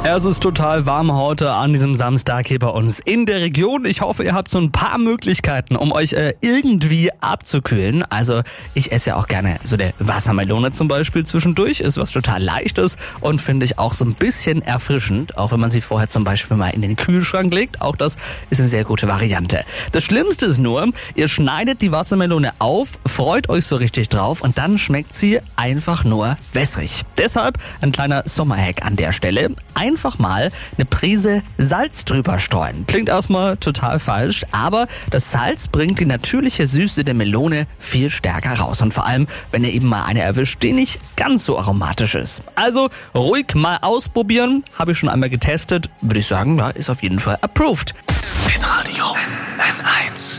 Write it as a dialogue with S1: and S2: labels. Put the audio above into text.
S1: Es ist total warm heute an diesem Samstag hier bei uns in der Region. Ich hoffe, ihr habt so ein paar Möglichkeiten, um euch irgendwie abzukühlen. Also ich esse ja auch gerne so eine Wassermelone zum Beispiel zwischendurch. Ist was total Leichtes und finde ich auch so ein bisschen erfrischend. Auch wenn man sie vorher zum Beispiel mal in den Kühlschrank legt. Auch das ist eine sehr gute Variante. Das Schlimmste ist nur, ihr schneidet die Wassermelone auf, freut euch so richtig drauf und dann schmeckt sie einfach nur wässrig. Deshalb ein kleiner Sommerhack an der Stelle. Einfach mal eine Prise Salz drüber streuen. Klingt erstmal total falsch, aber das Salz bringt die natürliche Süße der Melone viel stärker raus. Und vor allem, wenn ihr eben mal eine erwischt, die nicht ganz so aromatisch ist. Also ruhig mal ausprobieren. Habe ich schon einmal getestet. Würde ich sagen, ist auf jeden Fall approved.
S2: Hitradio